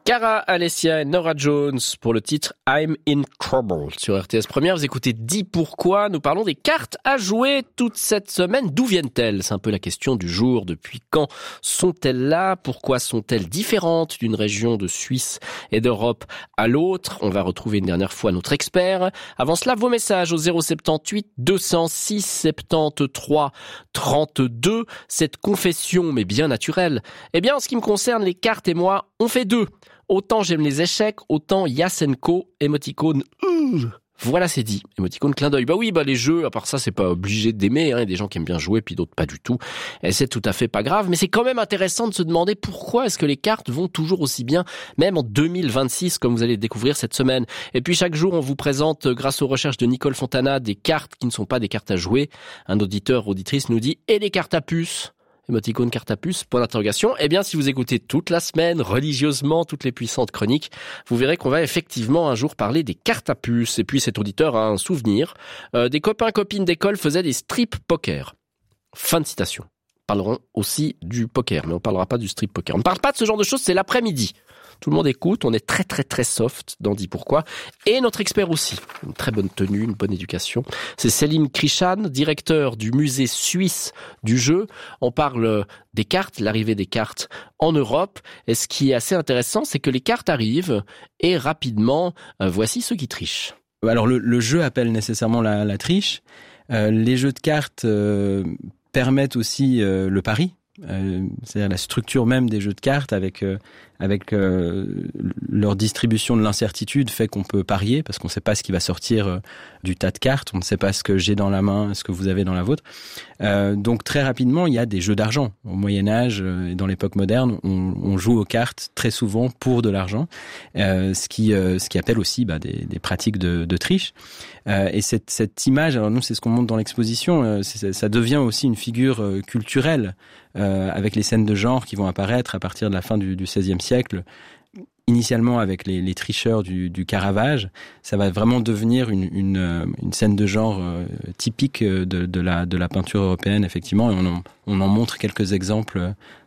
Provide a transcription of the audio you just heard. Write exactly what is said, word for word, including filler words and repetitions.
Cara Alessia et Norah Jones pour le titre I'm in Trouble. Sur R T S Première, vous écoutez Dis pourquoi. Nous parlons des cartes à jouer toute cette semaine. D'où viennent-elles? C'est un peu la question du jour. Depuis quand sont-elles là? Pourquoi sont-elles différentes d'une région de Suisse et d'Europe à l'autre? On va retrouver une dernière fois notre expert. Avant cela, vos messages au zéro sept huit deux zéro six soixante-treize trente-deux. Cette confession, mais bien naturelle. Eh bien, en ce qui me concerne, les cartes et moi, on fait deux. Autant j'aime les échecs, autant Yasenko, émoticône, euh, voilà c'est dit, émoticône clin d'œil. Bah oui, bah les jeux, à part ça, c'est pas obligé d'aimer, hein. Il y a des gens qui aiment bien jouer, puis d'autres pas du tout. Et c'est tout à fait pas grave, mais c'est quand même intéressant de se demander pourquoi est-ce que les cartes vont toujours aussi bien, même en deux mille vingt-six, comme vous allez le découvrir cette semaine. Et puis chaque jour, on vous présente, grâce aux recherches de Nicole Fontana, des cartes qui ne sont pas des cartes à jouer. Un auditeur, auditrice nous dit, et des cartes à puce? Émoticône carte à puce, point d'interrogation. Eh bien, si vous écoutez toute la semaine, religieusement, toutes les puissantes chroniques, vous verrez qu'on va effectivement un jour parler des cartes à puce. Et puis, cet auditeur a un souvenir. Euh, des copains, copines d'école faisaient des strip poker. Fin de citation. Parlerons aussi du poker, mais on parlera pas du strip poker. On ne parle pas de ce genre de choses, c'est l'après-midi. Tout le monde écoute, on est très très très soft dans Dis pourquoi. Et notre expert aussi, une très bonne tenue, une bonne éducation. C'est Céline Krishan, directeur du musée suisse du jeu. On parle des cartes, l'arrivée des cartes en Europe. Et ce qui est assez intéressant, c'est que les cartes arrivent et rapidement, euh, voici ceux qui trichent. Alors le, le jeu appelle nécessairement la, la triche. Euh, les jeux de cartes euh, permettent aussi euh, le pari. Euh, c'est-à-dire la structure même des jeux de cartes avec euh, avec euh, leur distribution de l'incertitude fait qu'on peut parier parce qu'on ne sait pas ce qui va sortir euh, du tas de cartes, on ne sait pas ce que j'ai dans la main, ce que vous avez dans la vôtre. Euh, donc très rapidement, il y a des jeux d'argent. Au Moyen-Âge euh, et dans l'époque moderne, on, on joue aux cartes très souvent pour de l'argent, euh, ce qui euh, ce qui appelle aussi bah, des, des pratiques de, de triche. Euh, et cette cette image, alors nous c'est ce qu'on montre dans l'exposition, euh, c'est, ça devient aussi une figure euh, culturelle. Euh, avec les scènes de genre qui vont apparaître à partir de la fin du, du seizième siècle, initialement avec les, les tricheurs du, du Caravage, ça va vraiment devenir une, une, une scène de genre euh, typique de, de, la, de la peinture européenne, effectivement, et on en, on en montre quelques exemples